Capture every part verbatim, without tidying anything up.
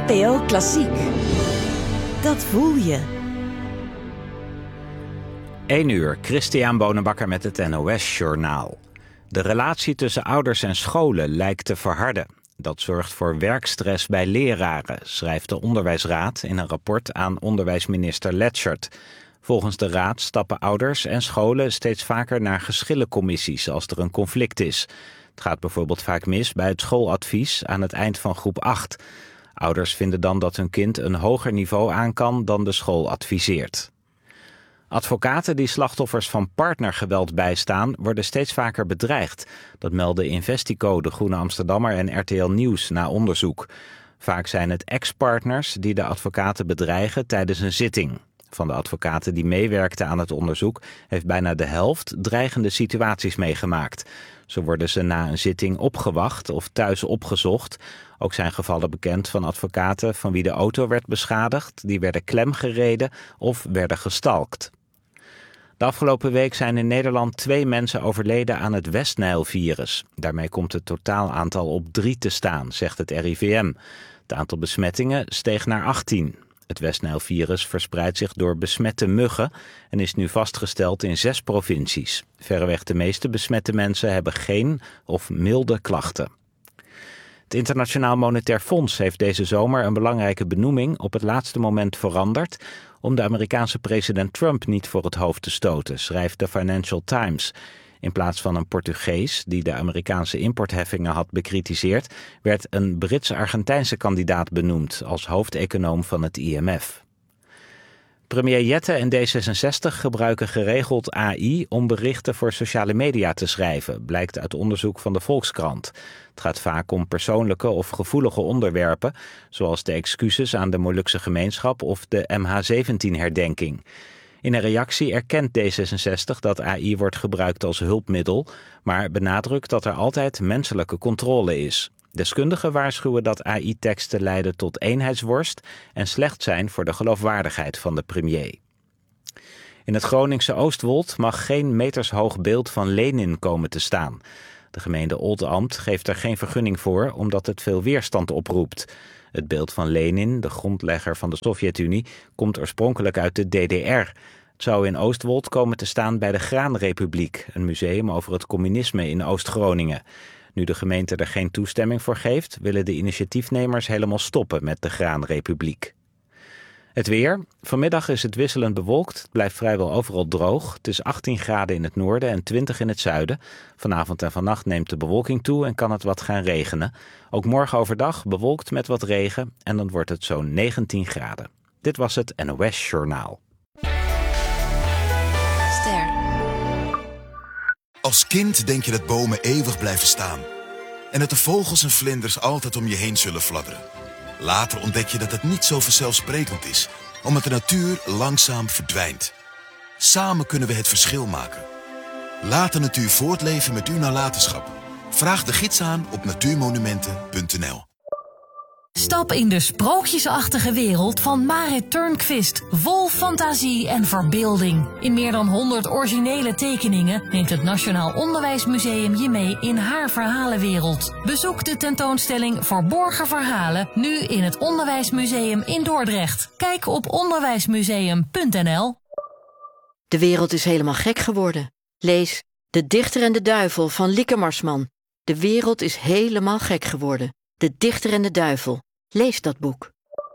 N P O Klassiek. Dat voel je. één uur, Christian Bonenbakker met het N O S-journaal. De relatie tussen ouders en scholen lijkt te verharden. Dat zorgt voor werkstress bij leraren, schrijft de Onderwijsraad in een rapport aan onderwijsminister Letschert. Volgens de raad stappen ouders en scholen steeds vaker naar geschillencommissies als er een conflict is. Het gaat bijvoorbeeld vaak mis bij het schooladvies aan het eind van groep acht. Ouders vinden dan dat hun kind een hoger niveau aan kan dan de school adviseert. Advocaten die slachtoffers van partnergeweld bijstaan worden steeds vaker bedreigd. Dat melden Investico, de Groene Amsterdammer en R T L Nieuws na onderzoek. Vaak zijn het ex-partners die de advocaten bedreigen tijdens een zitting. Van de advocaten die meewerkten aan het onderzoek heeft bijna de helft dreigende situaties meegemaakt. Zo worden ze na een zitting opgewacht of thuis opgezocht. Ook zijn gevallen bekend van advocaten van wie de auto werd beschadigd, die werden klemgereden of werden gestalkt. De afgelopen week zijn in Nederland twee mensen overleden aan het Westnijl-virus. Daarmee komt het totaal aantal op drie te staan, zegt het R I V M. Het aantal besmettingen steeg naar achttien. Het Westnijl-virus verspreidt zich door besmette muggen en is nu vastgesteld in zes provincies. Verreweg de meeste besmette mensen hebben geen of milde klachten. Het Internationaal Monetair Fonds heeft deze zomer een belangrijke benoeming op het laatste moment veranderd om de Amerikaanse president Trump niet voor het hoofd te stoten, schrijft de Financial Times. In plaats van een Portugees die de Amerikaanse importheffingen had bekritiseerd, werd een Brits-Argentijnse kandidaat benoemd als hoofdeconoom van het I M F. Premier Jette en D zesenzestig gebruiken geregeld A I om berichten voor sociale media te schrijven, blijkt uit onderzoek van de Volkskrant. Het gaat vaak om persoonlijke of gevoelige onderwerpen, zoals de excuses aan de Molukse gemeenschap of de M H zeventien herdenking. In een reactie erkent D zesenzestig dat A I wordt gebruikt als hulpmiddel, maar benadrukt dat er altijd menselijke controle is. Deskundigen waarschuwen dat A I-teksten leiden tot eenheidsworst en slecht zijn voor de geloofwaardigheid van de premier. In het Groningse Oostwold mag geen metershoog beeld van Lenin komen te staan. De gemeente Oldambt geeft er geen vergunning voor omdat het veel weerstand oproept. Het beeld van Lenin, de grondlegger van de Sovjet-Unie, komt oorspronkelijk uit de D D R. Het zou in Oostwold komen te staan bij de Graanrepubliek, een museum over het communisme in Oost-Groningen. Nu de gemeente er geen toestemming voor geeft, willen de initiatiefnemers helemaal stoppen met de Graanrepubliek. Het weer. Vanmiddag is het wisselend bewolkt. Het blijft vrijwel overal droog. Het is achttien graden in het noorden en twintig in het zuiden. Vanavond en vannacht neemt de bewolking toe en kan het wat gaan regenen. Ook morgen overdag bewolkt met wat regen en dan wordt het zo'n negentien graden. Dit was het N O S-journaal. Ster. Als kind denk je dat bomen eeuwig blijven staan. En dat de vogels en vlinders altijd om je heen zullen fladderen. Later ontdek je dat het niet zo vanzelfsprekend is, omdat de natuur langzaam verdwijnt. Samen kunnen we het verschil maken. Laat de natuur voortleven met uw nalatenschap. Vraag de gids aan op natuurmonumenten punt n l. Stap in de sprookjesachtige wereld van Marit Turnquist, vol fantasie en verbeelding. In meer dan honderd originele tekeningen neemt het Nationaal Onderwijsmuseum je mee in haar verhalenwereld. Bezoek de tentoonstelling Verborgen Verhalen nu in het Onderwijsmuseum in Dordrecht. Kijk op onderwijsmuseum punt n l. De wereld is helemaal gek geworden. Lees De Dichter en de Duivel van Lieke Marsman. De wereld is helemaal gek geworden. De Dichter en de Duivel. Lees dat boek.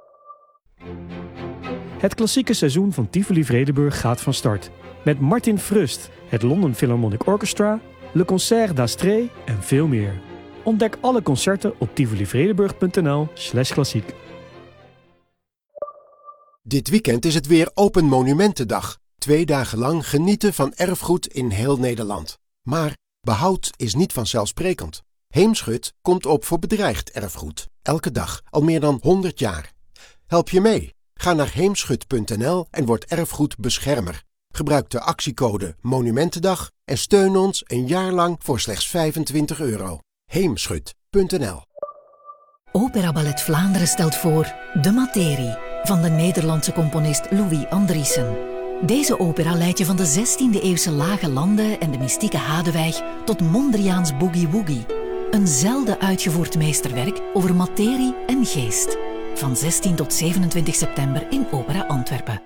Het klassieke seizoen van Tivoli Vredenburg gaat van start. Met Martin Frust, het London Philharmonic Orchestra, Le Concert d'Astrée en veel meer. Ontdek alle concerten op tivolivredenburg punt n l slash klassiek. Dit weekend is het weer Open Monumentendag. Twee dagen lang genieten van erfgoed in heel Nederland. Maar behoud is niet vanzelfsprekend. Heemschut komt op voor bedreigd erfgoed. Elke dag, al meer dan honderd jaar. Help je mee? Ga naar heemschut punt n l en word erfgoedbeschermer. Gebruik de actiecode Monumentendag en steun ons een jaar lang voor slechts vijfentwintig euro. heemschut punt n l. Opera Ballet Vlaanderen stelt voor De Materie van de Nederlandse componist Louis Andriessen. Deze opera leidt je van de zestiende eeuwse lage landen en de mystieke Hadewijk tot Mondriaans Boogie Woogie. Een zelden uitgevoerd meesterwerk over materie en geest. Van zestien tot zevenentwintig september in Opera Antwerpen.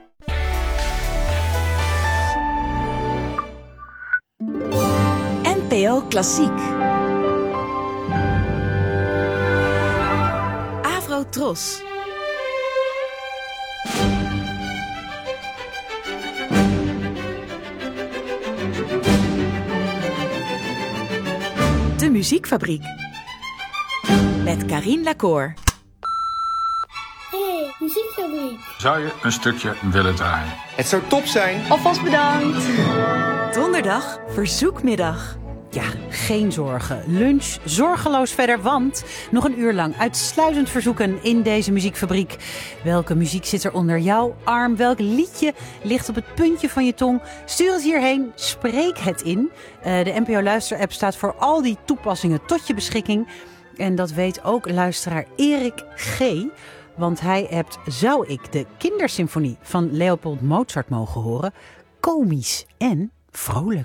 N P O Klassiek. Avro Tros. De Muziekfabriek. Met Karine Lacour. Hey, Muziekfabriek. Zou je een stukje willen draaien? Het zou top zijn. Alvast bedankt. Donderdag, verzoekmiddag. Ja, geen zorgen. Lunch zorgeloos verder, want nog een uur lang uitsluitend verzoeken in deze muziekfabriek. Welke muziek zit er onder jouw arm? Welk liedje ligt op het puntje van je tong? Stuur het hierheen, spreek het in. Uh, de N P O Luister-app staat voor al die toepassingen tot je beschikking. En dat weet ook luisteraar Erik G., want hij hebt Zou ik de Kindersymfonie van Leopold Mozart mogen horen? Komisch en vrolijk.